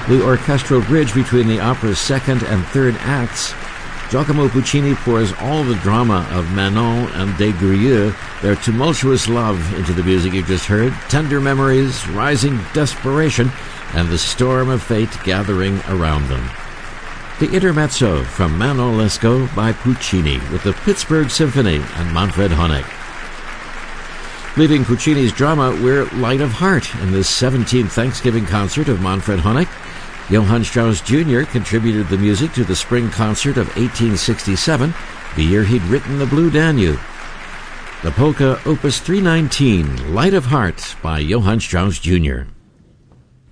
The orchestral bridge between the opera's second and third acts. Giacomo Puccini pours all the drama of Manon and Des Grieux, their tumultuous love, into the music you just heard, tender memories, rising desperation, and the storm of fate gathering around them. The Intermezzo from Manon Lescaut by Puccini with the Pittsburgh Symphony and Manfred Honeck. Leaving Puccini's drama, we're light of heart in this 17th Thanksgiving concert of Manfred Honeck. Johann Strauss Jr. contributed the music to the spring concert of 1867, the year he'd written the Blue Danube. The polka Opus 319, Light of Heart by Johann Strauss Jr.